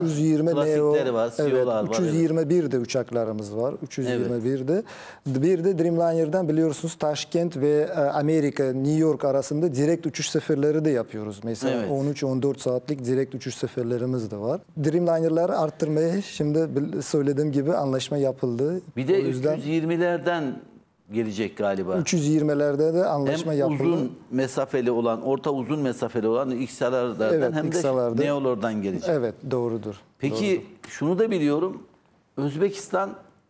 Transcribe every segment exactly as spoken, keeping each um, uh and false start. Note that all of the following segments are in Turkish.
üç yüz yirmi Neo, Klasikleri var, C E O'lar evet, var. üç yüz yirmi bir de uçaklarımız var. üç yüz yirmi bir de. Evet. Bir de Dreamliner'dan biliyorsunuz Taşkent ve Amerika, New York arasında direkt uçuş seferleri de yapıyoruz. Mesela Evet. on üç on dört saatlik direkt uçuş seferlerimiz de var. Dreamliner'ları arttırmaya şimdi söylediğim gibi anlaşma yapıldı. Bir de O yüzden üç yüz yirmilerden gelecek galiba. üç yüz yirmilerde de anlaşma hem yapıldı. uzun mesafeli olan, orta uzun mesafeli olan X L R'lardan Evet, hem X L R'da. de Neo'lardan gelecek. Evet, doğrudur. Peki Doğrudur. şunu da biliyorum. Özbekistan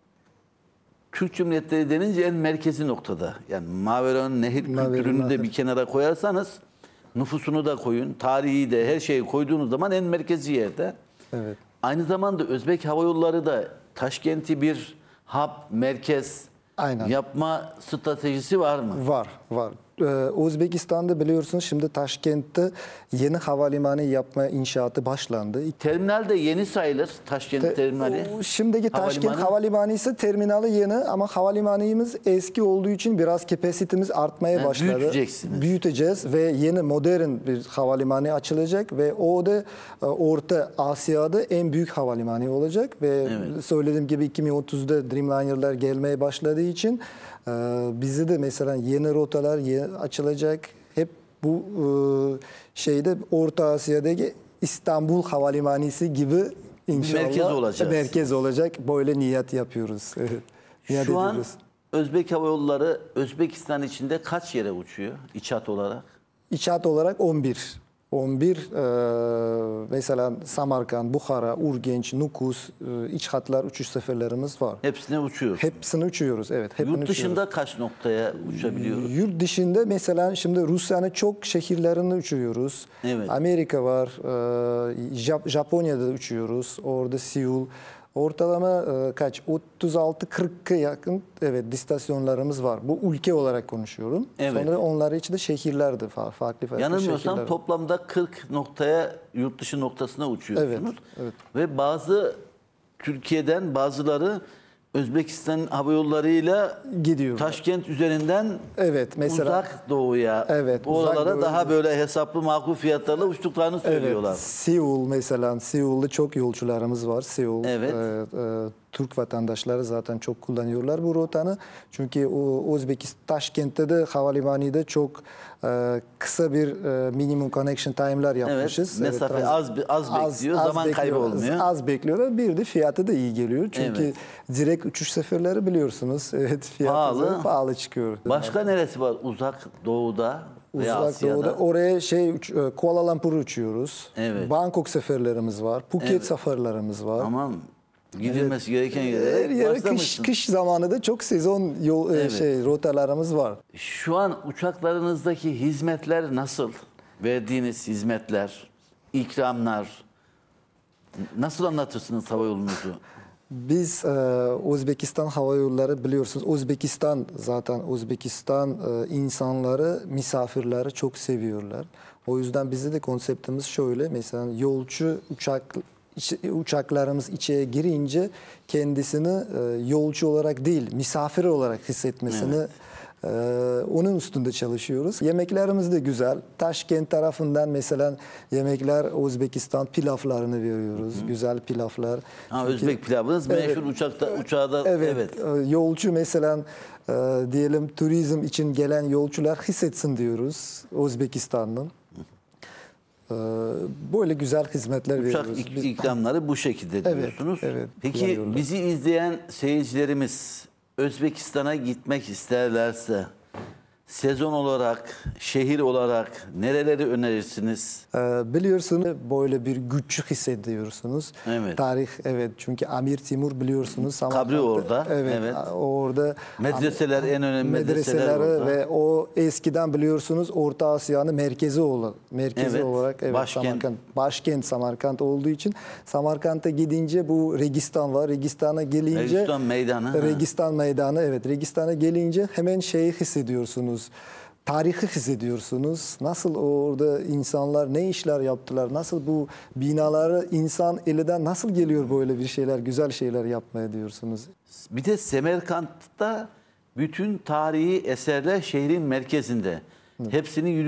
Türk Cumhuriyetleri denince en merkezi noktada. Yani Maveranan Nehir Maveranan kültürünü de Nehir. bir kenara koyarsanız nüfusunu da koyun, tarihi de her şeyi koyduğunuz zaman en merkezi yerde. Evet. Aynı zamanda Özbek Hava Yolları da Taşkent'i bir hub, merkez Aynen. yapma stratejisi var mı? Var, var. Ee, Özbekistan'da biliyorsunuz şimdi Taşkent'te yeni havalimanı yapma inşaatı başlandı. Terminal de yeni sayılır. Taşkent Te- terminali. o Şimdiki Taşkent Havalimanı. Havalimanı ise terminali yeni ama havalimanımız eski olduğu için biraz kapasitemiz artmaya Yani başladı. büyüteceksiniz. Büyüteceğiz ve yeni modern bir havalimanı açılacak ve o da e, Orta Asya'da en büyük havalimanı olacak ve Evet. söylediğim gibi iki bin otuzda Dreamliner'lar gelmeye başladığı için e, bizi de mesela yeni rotalar yeni açılacak. Hep bu e, şeyde Orta Asya'daki İstanbul Havalimanı'sı gibi İnşallah merkez olacağız. merkez olacak. Böyle niyet yapıyoruz. Evet. Niyet Şu an ediyoruz. Özbek Hava Yolları Özbekistan içinde kaç yere uçuyor iç hat olarak? İç hat olarak on bir. on bir e, mesela Samarkand, Bukhara, Urgenç, Nukus e, iç hatlar uçuş seferlerimiz var. Hepsine uçuyor. Hepsini uçuyoruz. Evet. hepsini Yurt dışında uçuyoruz. kaç noktaya uçabiliyoruz? Yurt dışında mesela şimdi Rusya'nın çok şehirlerinde uçuyoruz. Evet. Amerika var, e, Jap- Japonya'da uçuyoruz. Orada Seul. Ortalama e, kaç? otuz altı kırka yakın evet istasyonlarımız var. Bu ülke olarak konuşuyorum. Evet. Sonra onlar için de şehirlerde fa- farklı farklı Yanılmıyorsam şehirler. toplamda kırk noktaya yurt dışı noktasına uçuyorsunuz. Evet, evet. Ve bazı Türkiye'den bazıları Özbekistan Hava Yolları'yla Gidiyor. Taşkent üzerinden Evet, mesela uzak doğuya, Evet, uzak oralara doğuya- daha böyle hesaplı makul fiyatlarla uçtuklarını söylüyorlar. Evet, Seul mesela. Seul'da çok yolcularımız var. Seul. Evet. e, e, Türk vatandaşları zaten çok kullanıyorlar bu rotanı. Çünkü o Özbekistan Taşkent'te de havalimanıda çok e, kısa bir e, minimum connection time'lar yapmışız. Evet, mesafe trans- az az bekliyor, zaman kaybı bekliyor, olmuyor. Az bekliyorlar. Bir de fiyatı da iyi geliyor. Çünkü Evet. direkt uçuş seferleri biliyorsunuz. Evet, fiyatı Pahalı. da pahalı çıkıyor. Başka neresi var uzak doğuda veya Uzak Asya'da? Doğu'da oraya şey uç- e, Kuala Lumpur uçuyoruz. Evet. Bangkok seferlerimiz var. Phuket Evet. seferlerimiz var. Tamam. Gidilmesi gereken Her yerlere yere kış, başlamışsın. kış zamanı da çok sezon yol e, Evet. şey rotalarımız var. Şu an uçaklarınızdaki hizmetler nasıl? Verdiğiniz hizmetler, ikramlar, nasıl anlatırsınız hava yolunuzu? Biz e, Özbekistan Hava Yolları biliyorsunuz. Özbekistan zaten Özbekistan e, insanları, misafirleri çok seviyorlar. O yüzden bizim de konseptimiz şöyle. Mesela yolcu uçak içi- uçaklarımız içeri girince kendisini e, yolcu olarak değil, misafir olarak hissetmesini Evet. Ee, onun üstünde çalışıyoruz. Yemeklerimiz de güzel. Taşkent tarafından mesela yemekler Özbekistan pilavlarını veriyoruz. Güzel pilavlar. Ha, Çünkü- Özbek pilavınız meşhur Evet. uçakta, uçağda Evet, evet. e, yolcu mesela e, diyelim turizm için gelen yolcular hissetsin diyoruz Özbekistan'dan. E, Böyle güzel hizmetler Uçak veriyoruz. ik- Biz- ikramları bu şekilde Evet, diyorsunuz. evet, Peki kullanıyorlar. bizi izleyen seyircilerimiz Özbekistan'a gitmek isterlerse sezon olarak, şehir olarak nereleri önerirsiniz? Ee, Biliyorsunuz böyle bir güç hissediyorsunuz. Evet. Tarih evet çünkü Amir Timur biliyorsunuz. Samarkand'da- orada, Evet. evet. Orada Medreseler, en önemli medreseler orada. ve o eskiden biliyorsunuz Orta Asya'nın merkezi olan merkezi Evet, olarak evet başkent. Samarkand başkent Samarkand olduğu için Samarkand'a gidince bu Registan var. Registan'a gelince Registan Meydanı, ha. Registan Meydanı evet Registan'a gelince hemen şeyi hissediyorsunuz. Tarihi hissediyorsunuz. Nasıl orada insanlar ne işler yaptılar? Nasıl bu binaları insan elinden nasıl geliyor böyle bir şeyler, güzel şeyler yapmaya diyorsunuz. Bir de Semerkant'ta bütün tarihi eserler şehrin merkezinde. Hepsini